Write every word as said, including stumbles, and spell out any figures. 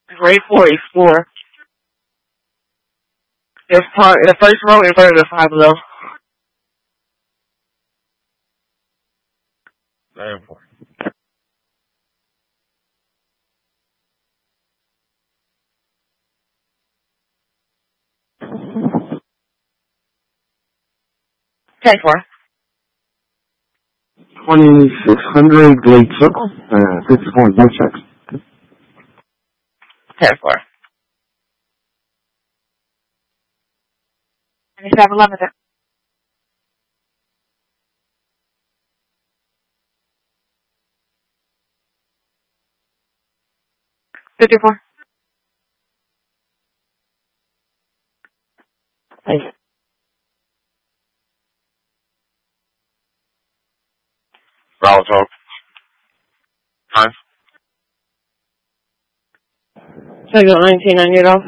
Grade four, Explorer. It's part, the first row in front of the five below. Nine four. Ten four. twenty-six hundred Glade Circle, uh, fifty-four no checks. Ten four. Twenty-seven eleven. Fifty-four. Thank you. Bravo talk. Five. So I got nineteen ninety-eight off.